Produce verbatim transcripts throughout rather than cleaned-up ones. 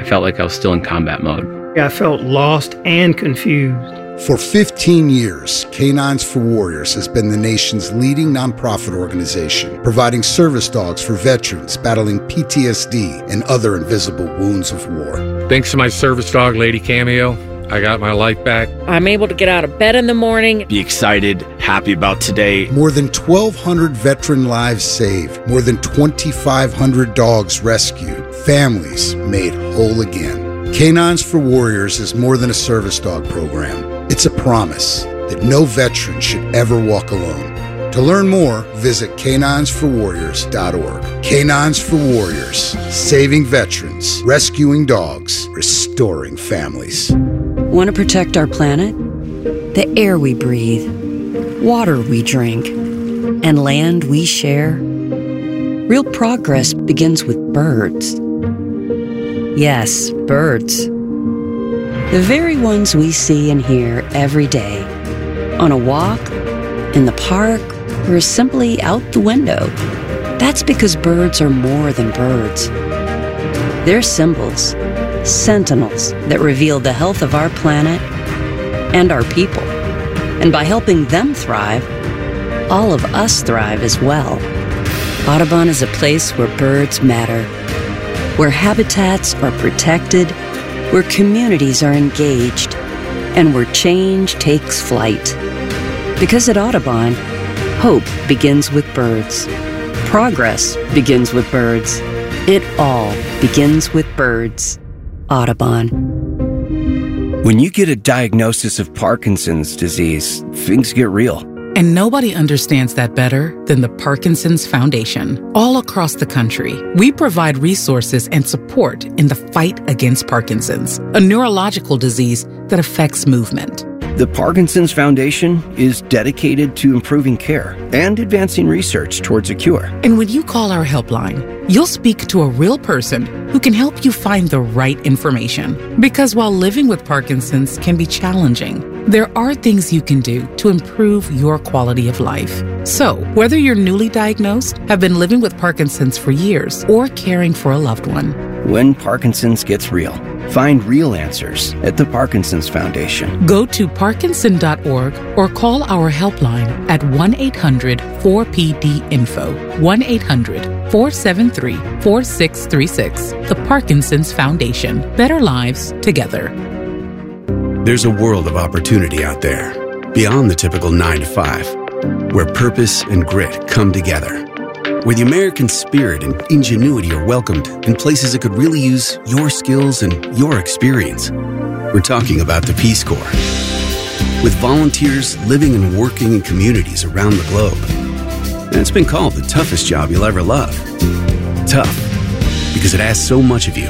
I felt like I was still in combat mode. I felt lost and confused. For fifteen years, Canines for Warriors has been the nation's leading nonprofit organization, providing service dogs for veterans battling P T S D and other invisible wounds of war. Thanks to my service dog, Lady Cameo, I got my life back. I'm able to get out of bed in the morning. Be excited, happy about today. More than twelve hundred veteran lives saved. More than twenty-five hundred dogs rescued. Families made whole again. Canines for Warriors is more than a service dog program. It's a promise that no veteran should ever walk alone. To learn more, visit canines for warriors dot org. Canines for Warriors, saving veterans, rescuing dogs, restoring families. Want to protect our planet? The air we breathe, water we drink, and land we share? Real progress begins with birds. Yes, birds. The very ones we see and hear every day. On a walk, in the park, or simply out the window. That's because birds are more than birds. They're symbols, sentinels that reveal the health of our planet and our people. And by helping them thrive, all of us thrive as well. Audubon is a place where birds matter, where habitats are protected, where communities are engaged, and where change takes flight. Because at Audubon, hope begins with birds. Progress begins with birds. It all begins with birds. Audubon. When you get a diagnosis of Parkinson's disease, things get real. And nobody understands that better than the Parkinson's Foundation. All across the country, we provide resources and support in the fight against Parkinson's, a neurological disease that affects movement. The Parkinson's Foundation is dedicated to improving care and advancing research towards a cure. And when you call our helpline, you'll speak to a real person who can help you find the right information. Because while living with Parkinson's can be challenging, there are things you can do to improve your quality of life. So, whether you're newly diagnosed, have been living with Parkinson's for years, or caring for a loved one, when Parkinson's gets real, find real answers at the Parkinson's Foundation. Go to parkinson dot org or call our helpline at one eight hundred four P D info, one eight hundred four seven three four six three six. The Parkinson's Foundation. Better lives together. There's a world of opportunity out there, beyond the typical nine to five, where purpose and grit come together, where the American spirit and ingenuity are welcomed in places that could really use your skills and your experience. We're talking about the Peace Corps. With volunteers living and working in communities around the globe. And it's been called the toughest job you'll ever love. Tough, because it asks so much of you.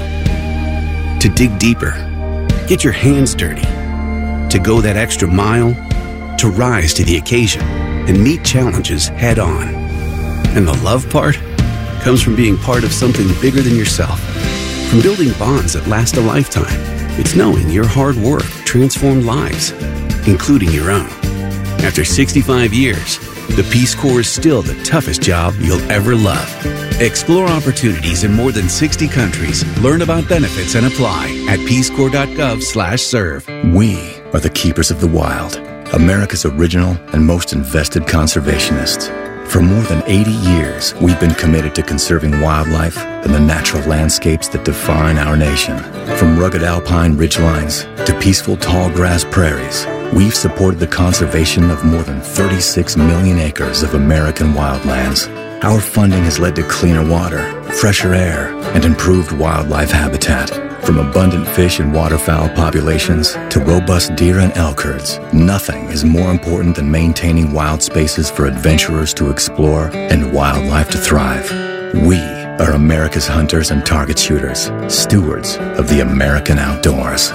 To dig deeper, get your hands dirty, to go that extra mile, to rise to the occasion and meet challenges head on. And the love part comes from being part of something bigger than yourself, from building bonds that last a lifetime. It's knowing your hard work transformed lives, including your own. After sixty-five years, the Peace Corps is still the toughest job you'll ever love. Explore opportunities in more than sixty countries. Learn about benefits and apply at peacecorps dot gov slash serve. We are the keepers of the wild, America's original and most invested conservationists. For more than eighty years, we've been committed to conserving wildlife and the natural landscapes that define our nation. From rugged alpine ridgelines to peaceful tall grass prairies, we've supported the conservation of more than thirty-six million acres of American wildlands. Our funding has led to cleaner water, fresher air, and improved wildlife habitat. From abundant fish and waterfowl populations to robust deer and elk herds, nothing is more important than maintaining wild spaces for adventurers to explore and wildlife to thrive. We are America's hunters and target shooters, stewards of the American outdoors.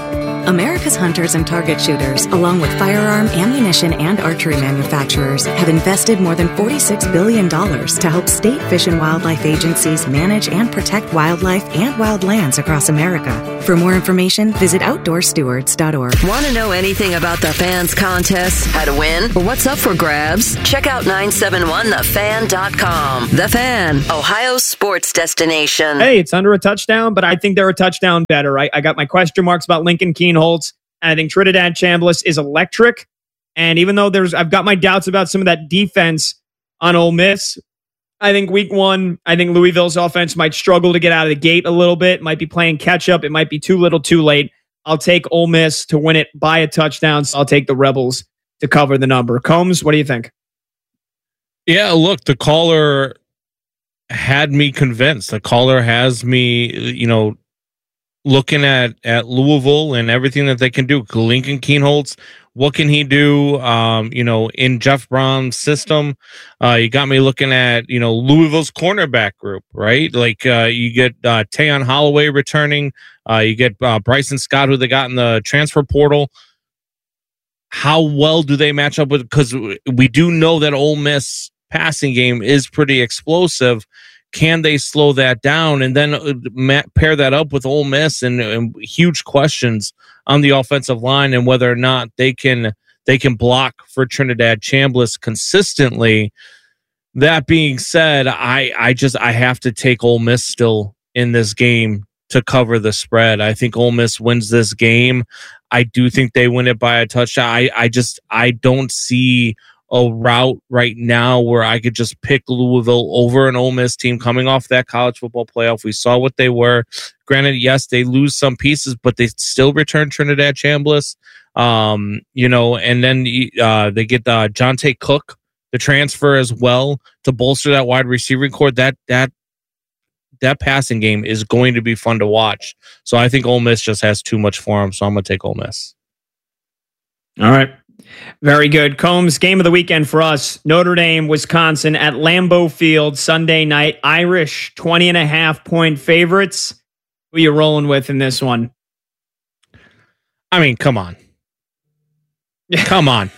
America's hunters and target shooters, along with firearm, ammunition, and archery manufacturers, have invested more than forty-six billion dollars to help state fish and wildlife agencies manage and protect wildlife and wildlands across America. For more information, visit outdoor stewards dot org. Want to know anything about the Fans contest, how to win, or what's up for grabs? Check out nine seven one the fan dot com. The Fan, Ohio's sports destination. Hey, it's under a touchdown, but I think they're a touchdown better. I, I got my question marks about Lincoln Kienholz, and I think Trinidad Chambliss is electric. And even though there's, I've got my doubts about some of that defense on Ole Miss, I think week one, I think Louisville's offense might struggle to get out of the gate a little bit, might be playing catch up. It might be too little too late. I'll take Ole Miss to win it by a touchdown. So I'll take the Rebels to cover the number. Combs, what do you think? Yeah, look, the caller had me convinced. The caller has me, you know, looking at, at Louisville and everything that they can do. Lincoln Kienholz, what can he do, um, you know, in Jeff Brown's system? Uh, you got me looking at, you know, Louisville's cornerback group, right? Like uh, you get uh, Tayon Holloway returning. Uh, you get uh, Bryson Scott, who they got in the transfer portal. How well do they match up with? Because we do know that Ole Miss passing game is pretty explosive. Can they slow that down and then uh, pair that up with Ole Miss and, and huge questions on the offensive line and whether or not they can they can block for Trinidad Chambliss consistently? That being said, I I just I have to take Ole Miss still in this game to cover the spread. I think Ole Miss wins this game. I do think they win it by a touchdown. I I just I don't see a route right now where I could just pick Louisville over an Ole Miss team coming off that college football playoff. We saw what they were. Granted, yes, they lose some pieces, but they still return Trinidad Chambliss. Um, you know, and then uh, they get uh, Jonte Cook, the transfer as well, to bolster that wide receiving core. That that that passing game is going to be fun to watch. So I think Ole Miss just has too much for them. So I'm going to take Ole Miss. All right. Very good. Combs, game of the weekend for us. Notre Dame, Wisconsin at Lambeau Field, Sunday night. Irish, twenty and a half point favorites. Who are you rolling with in this one? I mean, come on. Come on.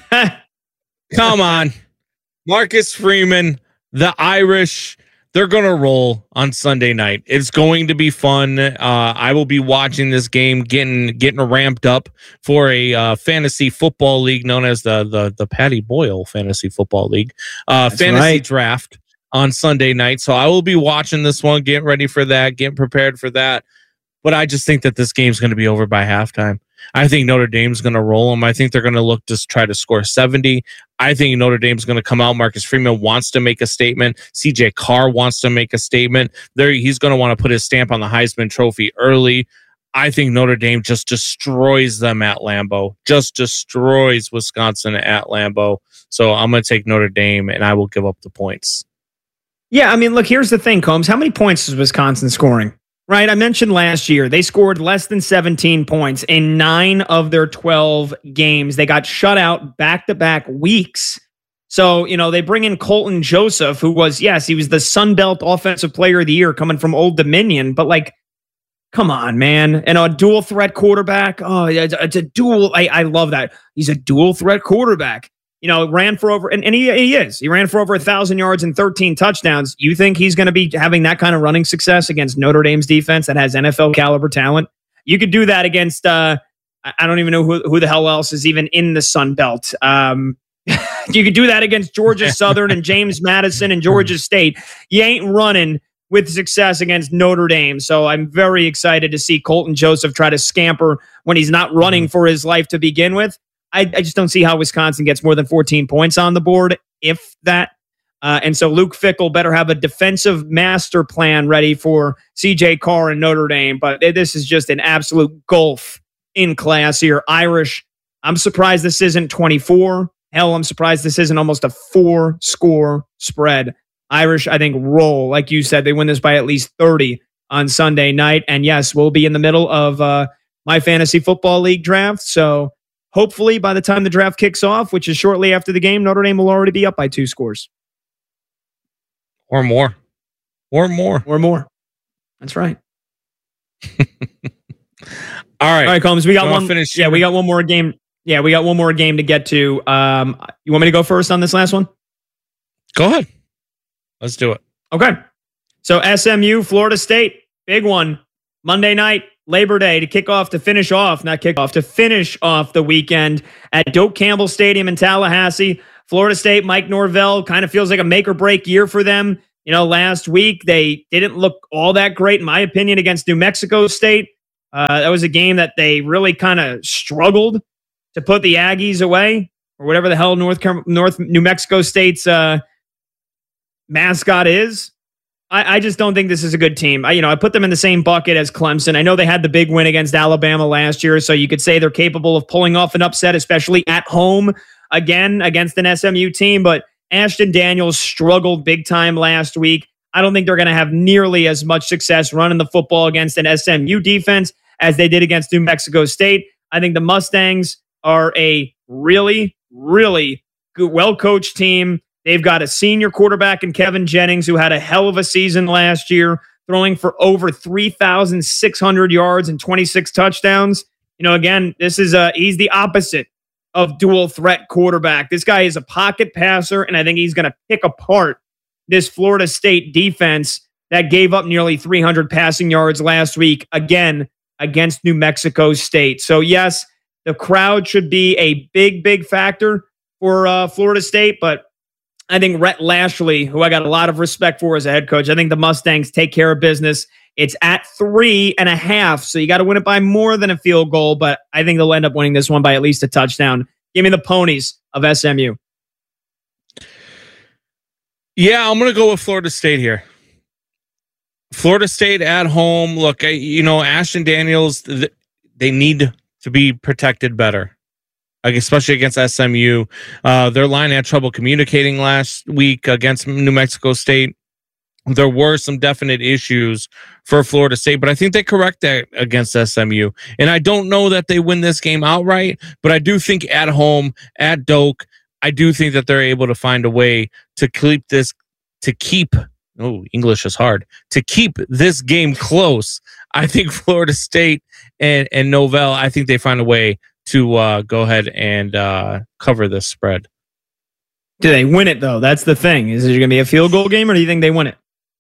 Come on. Marcus Freeman, the Irish, they're going to roll on Sunday night. It's going to be fun. Uh, I will be watching this game, getting getting ramped up for a uh, fantasy football league known as the the the Patty Boyle Fantasy Football League uh, fantasy right. draft on Sunday night. So I will be watching this one, getting ready for that, getting prepared for that. But I just think that this game's going to be over by halftime. I think Notre Dame's going to roll them. I think they're going to look to try to score seventy. I think Notre Dame's going to come out. Marcus Freeman wants to make a statement. C J Carr wants to make a statement. There, he's going to want to put his stamp on the Heisman Trophy early. I think Notre Dame just destroys them at Lambeau. Just destroys Wisconsin at Lambeau. So I'm going to take Notre Dame, and I will give up the points. Yeah, I mean, look, here's the thing, Combs. How many points is Wisconsin scoring? Right, I mentioned last year, they scored less than seventeen points in nine of their twelve games. They got shut out back-to-back weeks. So, you know, they bring in Colton Joseph, who was, yes, he was the Sun Belt Offensive Player of the Year coming from Old Dominion. But, like, come on, man. And a dual threat quarterback. Oh, it's, it's a dual. I, I love that. He's a dual threat quarterback. You know, ran for over, and, and he, he is. He ran for over one thousand yards and thirteen touchdowns. You think he's going to be having that kind of running success against Notre Dame's defense that has N F L caliber talent? You could do that against, uh, I don't even know who, who the hell else is even in the Sun Belt. Um, you could do that against Georgia Southern and James Madison and Georgia State. You ain't running with success against Notre Dame. So I'm very excited to see Colton Joseph try to scamper when he's not running for his life to begin with. I, I just don't see how Wisconsin gets more than fourteen points on the board, if that. Uh, and so Luke Fickell better have a defensive master plan ready for C J Carr and Notre Dame. But this is just an absolute gulf in class here. Irish, I'm surprised this isn't twenty-four. Hell, I'm surprised this isn't almost a four-score spread. Irish, I think, roll. Like you said, they win this by at least thirty on Sunday night. And yes, we'll be in the middle of uh, my fantasy football league draft. So hopefully, by the time the draft kicks off, which is shortly after the game, Notre Dame will already be up by two scores. Or more. Or more. Or more. That's right. All right. All right, Combs. We got one. Finish yeah, we got one more game. Yeah, we got one more game to get to. Um, you want me to go first on this last one? Go ahead. Let's do it. Okay. So S M U, Florida State, big one. Monday night, Labor Day, to kick off, to finish off, not kick off, to finish off the weekend at Doak Campbell Stadium in Tallahassee. Florida State, Mike Norvell, kind of feels like a make or break year for them. You know, last week, they didn't look all that great, in my opinion, against New Mexico State. Uh, that was a game that they really kind of struggled to put the Aggies away, or whatever the hell North North New Mexico State's uh, mascot is. I, I just don't think this is a good team. I, you know, I put them in the same bucket as Clemson. I know they had the big win against Alabama last year, so you could say they're capable of pulling off an upset, especially at home again against an S M U team. But Ashton Daniels struggled big time last week. I don't think they're going to have nearly as much success running the football against an S M U defense as they did against New Mexico State. I think the Mustangs are a really, really good, well-coached team. They've got a senior quarterback in Kevin Jennings who had a hell of a season last year, throwing for over three thousand six hundred yards and twenty-six touchdowns. You know, again, this is a, he's the opposite of dual threat quarterback. This guy is a pocket passer, and I think he's going to pick apart this Florida State defense that gave up nearly three hundred passing yards last week, again, against New Mexico State. So, yes, the crowd should be a big, big factor for uh, Florida State, but I think Rhett Lashley, who I got a lot of respect for as a head coach, I think the Mustangs take care of business. It's at three and a half, so you got to win it by more than a field goal, but I think they'll end up winning this one by at least a touchdown. Give me the ponies of S M U. Yeah, I'm going to go with Florida State here. Florida State at home. Look, I, you know, Ashton Daniels, th- they need to be protected better, like especially against S M U. Uh, their line had trouble communicating last week against New Mexico State. There were some definite issues for Florida State, but I think they correct that against S M U. And I don't know that they win this game outright, but I do think at home, at Doak, I do think that they're able to find a way to keep this, to keep, oh, English is hard, to keep this game close. I think Florida State and, and Novell, I think they find a way to uh, go ahead and uh, cover this spread. Do they win it, though? That's the thing. Is it going to be a field goal game, or do you think they win it?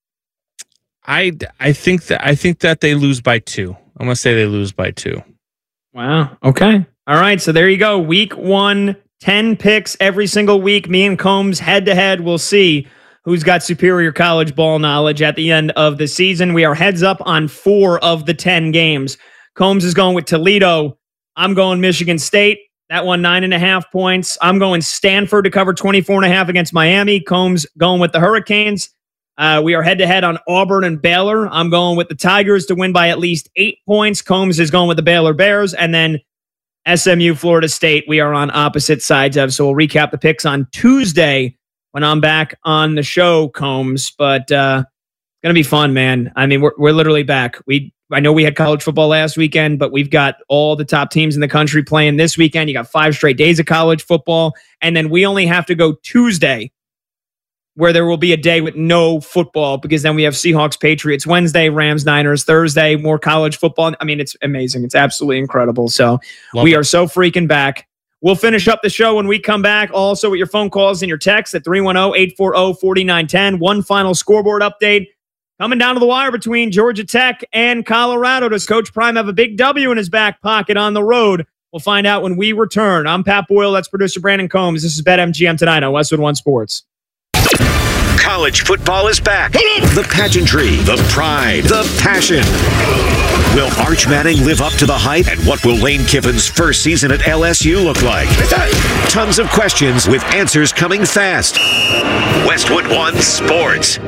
I, I think that I think that they lose by two. I'm gonna say they lose by two. Wow. Okay. All right. So there you go. Week one, ten picks every single week. Me and Combs head to head. We'll see who's got superior college ball knowledge at the end of the season. We are heads up on four of the ten games. Combs is going with Toledo. I'm going Michigan State. That one, nine and a half points. I'm going Stanford to cover twenty-four and a half against Miami. Combs going with the Hurricanes. Uh, we are head-to-head on Auburn and Baylor. I'm going with the Tigers to win by at least eight points. Combs is going with the Baylor Bears. And then S M U, Florida State, we are on opposite sides of. So we'll recap the picks on Tuesday when I'm back on the show, Combs. But uh, it's going to be fun, man. I mean, we're, we're literally back. We I know we had college football last weekend, but we've got all the top teams in the country playing this weekend. You got five straight days of college football. And then we only have to go Tuesday, where there will be a day with no football, because then we have Seahawks, Patriots Wednesday, Rams, Niners Thursday, more college football. I mean, it's amazing. It's absolutely incredible. So Love we it. are so freaking back. We'll finish up the show when we come back. Also with your phone calls and your texts at three one zero, eight four zero, four nine one zero. One final scoreboard update coming down to the wire between Georgia Tech and Colorado. Does Coach Prime have a big W in his back pocket on the road? We'll find out when we return. I'm Pat Boyle. That's producer Brandon Combs. This is BetMGM tonight on Westwood One Sports. College football is back. The pageantry, the pride, the passion. Will Arch Manning live up to the hype? And what will Lane Kiffin's first season at L S U look like? Tons of questions with answers coming fast. Westwood One Sports.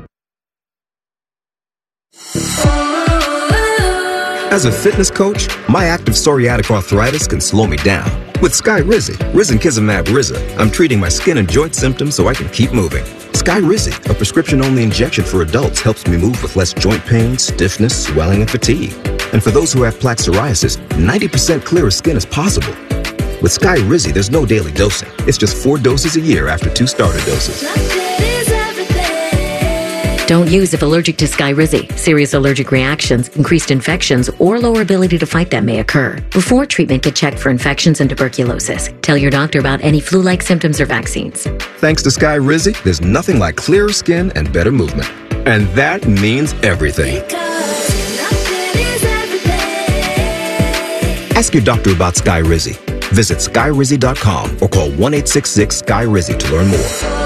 As a fitness coach, my active psoriatic arthritis can slow me down. With Skyrizi, Risankizumab Riza, I'm treating my skin and joint symptoms so I can keep moving. Skyrizi, a prescription-only injection for adults, helps me move with less joint pain, stiffness, swelling, and fatigue. And for those who have plaque psoriasis, ninety percent clearer skin is possible. With Skyrizi, there's no daily dosing. It's just four doses a year after two starter doses. Don't use if allergic to Skyrizi. Serious allergic reactions, increased infections, or lower ability to fight them may occur. Before treatment, get checked for infections and tuberculosis. Tell your doctor about any flu-like symptoms or vaccines. Thanks to Skyrizi, there's nothing like clearer skin and better movement. And that means everything. Ask your doctor about Skyrizi. Visit Skyrizi dot com or call one eight six six Sky Rizzy to learn more.